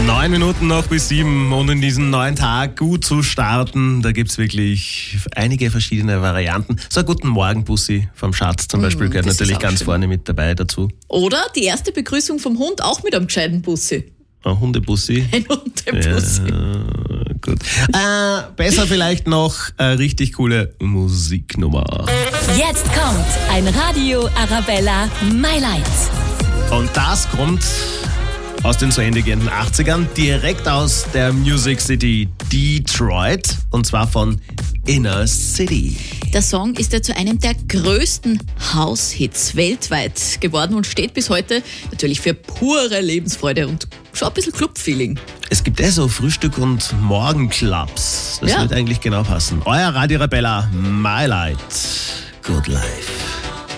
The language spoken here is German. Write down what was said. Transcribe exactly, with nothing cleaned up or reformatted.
Neun Minuten noch bis sieben und in diesen neuen Tag gut zu starten, da gibt es wirklich einige verschiedene Varianten. So ein guten Morgen, Bussi vom Schatz zum Beispiel, Mm, gehört das natürlich ist auch ganz schön. vorne mit dabei dazu. Oder die erste Begrüßung vom Hund auch mit einem gescheiten Bussi. Ein Hundebussi. Ein Hundebussi. Ja, gut. Äh, besser vielleicht noch eine richtig coole Musiknummer. Jetzt kommt ein Radio Arabella My Light. Und das kommt aus den zu Ende gehenden achtzigern, direkt aus der Music City Detroit, und zwar von Inner City. Der Song ist ja zu einem der größten House-Hits weltweit geworden und steht bis heute natürlich für pure Lebensfreude und schon ein bisschen Club-Feeling. Es gibt eh so Frühstück- und Morgenclubs. Das Ja. wird eigentlich genau passen. Euer Radio Arabella, My Light, Good Life.